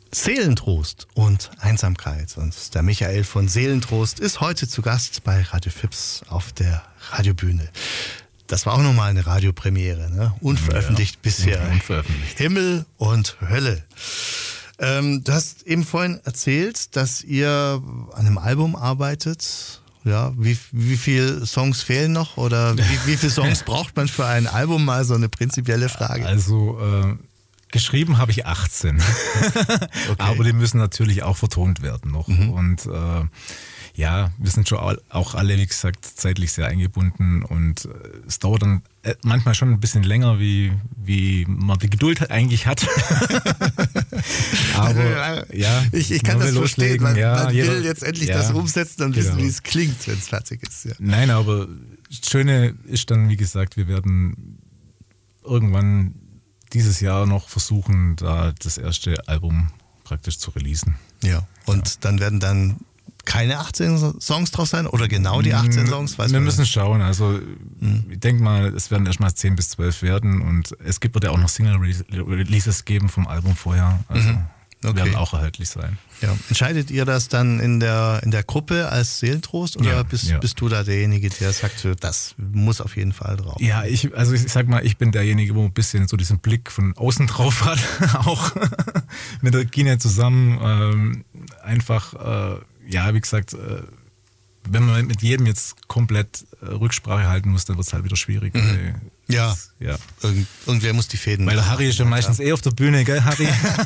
Seelentrost und Einsamkeit. Und der Michael von Seelentrost ist heute zu Gast bei Radio Fips auf der Radiobühne. Das war auch nochmal eine Radiopremiere, ne? Unveröffentlicht bisher. Unveröffentlicht. Himmel und Hölle. Du hast eben vorhin erzählt, dass ihr an einem Album arbeitet. Ja, wie viele Songs fehlen noch? Oder wie viele Songs braucht man für ein Album? Mal so eine prinzipielle Frage. Also geschrieben habe ich 18. Okay. Aber die müssen natürlich auch vertont werden noch. Und ja, wir sind schon auch alle, wie gesagt, zeitlich sehr eingebunden und es dauert dann manchmal schon ein bisschen länger, wie man die Geduld eigentlich hat. Aber ja, ich kann das verstehen, man will jetzt endlich ja, das umsetzen und wissen, wie es klingt, wenn es fertig ist. Ja. Nein, aber das Schöne ist dann, wie gesagt, wir werden irgendwann dieses Jahr noch versuchen, da das erste Album praktisch zu releasen. Ja, und dann werden dann keine 18 Songs drauf sein oder genau die 18 Songs? Wir müssen schauen. Also ich denke mal, es werden erstmal 10 bis 12 werden und es wird ja auch noch Single-Releases geben vom Album vorher. Also werden auch erhältlich sein. Ja. Entscheidet ihr das dann in der Gruppe als Seelentrost oder bist du da derjenige, der sagt, das muss auf jeden Fall drauf? Ja, ich sag mal, ich bin derjenige, wo ein bisschen so diesen Blick von außen drauf hat, auch mit der Gine zusammen. Ja, wie gesagt, wenn man mit jedem jetzt komplett Rücksprache halten muss, dann wird es halt wieder schwierig. Ja. Irgendwer muss die Fäden. Weil der Harry ist ja meistens auf der Bühne, gell, Harry?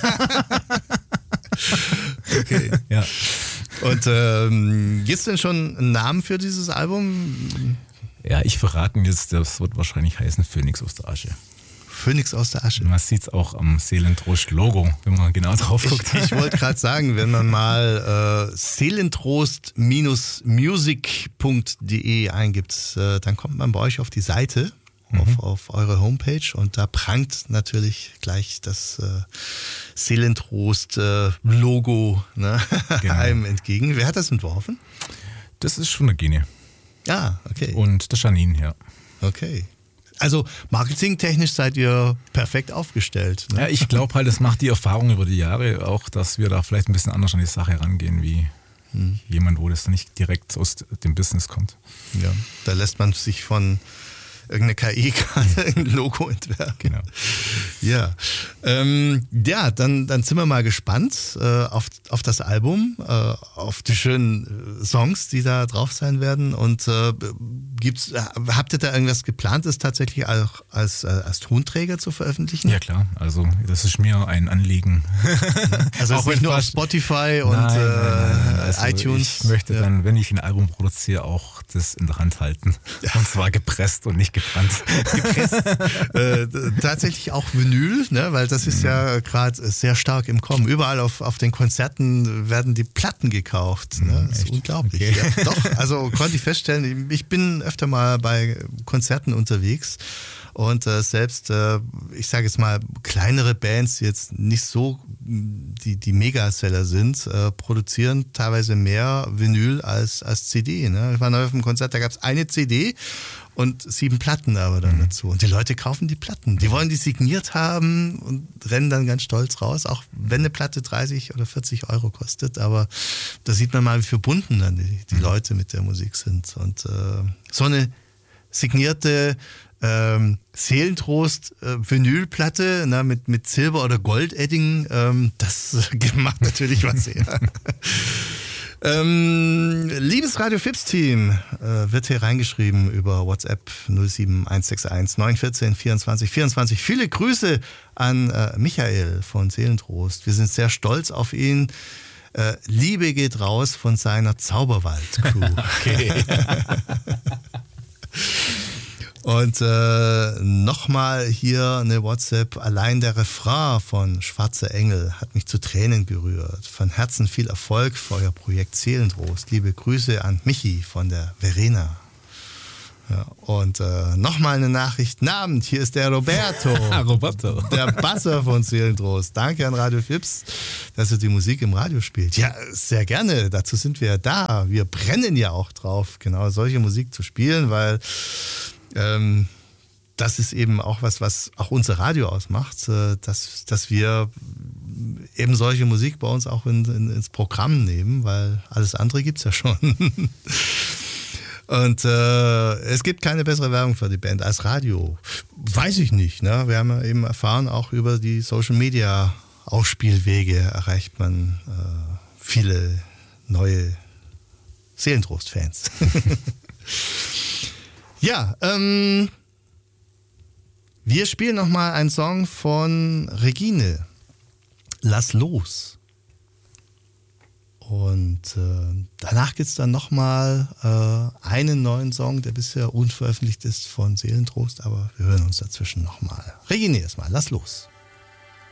Okay. Ja. Und gibt es denn schon einen Namen für dieses Album? Ja, ich verrate jetzt, das wird wahrscheinlich heißen Phönix aus der Asche. Phönix aus der Asche. Man sieht es auch am Seelentrost-Logo, wenn man genau drauf guckt. Ich wollte gerade sagen, wenn man mal seelentrost-music.de eingibt, dann kommt man bei euch auf die Seite, auf eure Homepage und da prangt natürlich gleich das Seelentrost-Logo einem entgegen. Wer hat das entworfen? Das ist von der Gine. Ah, okay. Und der Janine, ja. Okay. Also marketingtechnisch seid ihr perfekt aufgestellt. Ne? Ja, ich glaube halt, das macht die Erfahrung über die Jahre auch, dass wir da vielleicht ein bisschen anders an die Sache rangehen, wie jemand, wo das nicht direkt aus dem Business kommt. Ja, da lässt man sich von irgendeine KI gerade ein Logo entwerfen. Genau. Ja, dann sind wir mal gespannt auf das Album, auf die schönen Songs, die da drauf sein werden. Und habt ihr da irgendwas geplant, es tatsächlich auch als Tonträger zu veröffentlichen? Ja klar, also das ist mir ein Anliegen. Also auch nicht nur auf Spotify und also iTunes? Ich möchte dann, wenn ich ein Album produziere, auch das in der Hand halten. Und zwar gepresst und nicht gebrannt. Gepresst. Tatsächlich auch Vinyl, ne? Weil das ist ja gerade sehr stark im Kommen. Überall auf den Konzerten werden die Platten gekauft. Ne? Das ist unglaublich. Okay. Ja, doch, also konnte ich feststellen, ich bin öfter mal bei Konzerten unterwegs und selbst, ich sage jetzt mal, kleinere Bands, die jetzt nicht so die Megaseller sind, produzieren teilweise mehr Vinyl als CD. Ne? Ich war neu auf einem Konzert, da gab es eine CD und 7 Platten aber dann dazu. Und die Leute kaufen die Platten. Die wollen die signiert haben und rennen dann ganz stolz raus, auch wenn eine Platte 30 oder 40 Euro kostet. Aber da sieht man mal, wie verbunden dann die Leute mit der Musik sind. Und so eine signierte Seelentrost-Vinylplatte mit Silber- oder Goldedding, das macht natürlich was her. Liebes Radio Fips Team, wird hier reingeschrieben über WhatsApp 07161 914 24 24. Viele Grüße an Michael von Seelentrost. Wir sind sehr stolz auf ihn. Liebe geht raus von seiner Zauberwald-Crew. Okay. Und nochmal hier eine WhatsApp. Allein der Refrain von Schwarze Engel hat mich zu Tränen gerührt. Von Herzen viel Erfolg für euer Projekt Seelentrost. Liebe Grüße an Michi von der Verena. Ja, und nochmal eine Nachricht. Guten Abend, hier ist der Roberto. Roberto. Der Basser von Seelentrost. Danke an Radio Fips, dass ihr die Musik im Radio spielt. Ja, sehr gerne. Dazu sind wir ja da. Wir brennen ja auch drauf, genau solche Musik zu spielen, weil das ist eben auch was auch unser Radio ausmacht, dass wir eben solche Musik bei uns auch ins Programm nehmen, weil alles andere gibt es ja schon. Und es gibt keine bessere Werbung für die Band als Radio. Weiß ich nicht. Ne? Wir haben ja eben erfahren, auch über die Social Media Ausspielwege erreicht man viele neue Seelentrost-Fans. Ja, wir spielen nochmal einen Song von Regine. Lass los. Und danach gibt es dann nochmal einen neuen Song, der bisher unveröffentlicht ist von Seelentrost, aber wir hören uns dazwischen nochmal. Regine erstmal, lass los.